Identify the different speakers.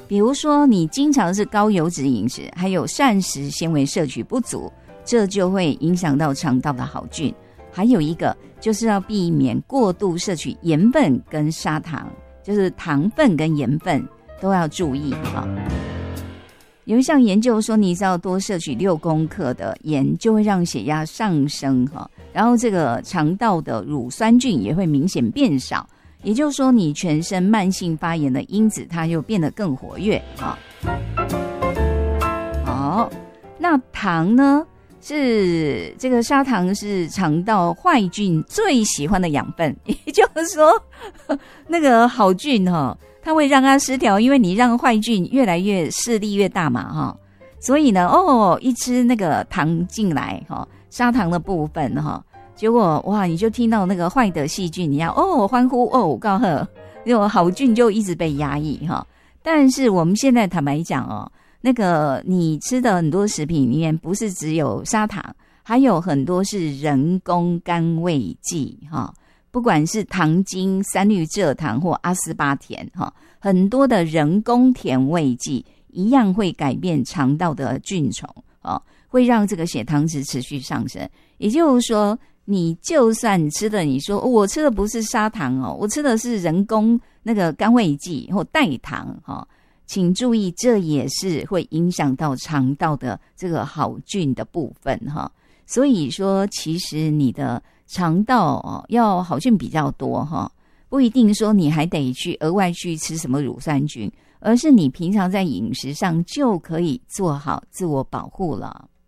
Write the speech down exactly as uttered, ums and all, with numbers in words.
Speaker 1: 比如说你经常是高油脂饮食，还有膳食纤维摄取不足，这就会影响到肠道的好菌。还有一个就是要避免过度摄取盐分跟砂糖，就是糖分跟盐分都要注意啊。有一项研究说，你只要多摄取六公克的盐，就会让血压上升哈，然后这个肠道的乳酸菌也会明显变少，也就是说，你全身慢性发炎的因子它就变得更活跃啊。好，那糖呢？是这个砂糖是肠道坏菌最喜欢的养分，也就是说，那个好菌哈、哦，它会让它失调，因为你让坏菌越来越势力越大嘛哈，所以呢，哦，一吃那个糖进来哈，砂糖的部分哈，结果哇，你就听到那个坏的细菌，你要哦欢呼哦告贺，那种好菌就一直被压抑哈。但是我们现在坦白讲哦。那个你吃的很多食品里面不是只有砂糖，还有很多是人工甘味剂哈，不管是糖精、三氯蔗糖或阿斯巴甜哈，很多的人工甜味剂一样会改变肠道的菌虫哦，会让这个血糖值持续上升。也就是说，你就算吃的，你说、哦、我吃的不是砂糖哦，我吃的是人工那个甘味剂或代糖哈。请注意，这也是会影响到肠道的这个好菌的部分哈。所以说，其实你的肠道哦要好菌比较多哈，不一定说你还得去额外去吃什么乳酸菌，而是你平常在饮食上就可以做好自我保护了。